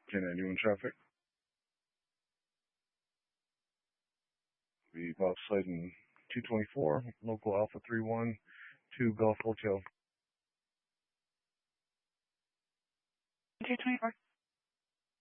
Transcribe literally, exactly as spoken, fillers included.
ten ninety-one traffic. Be Bobsled in two twenty-four, local Alpha three one two Golf Hotel. two twenty-four.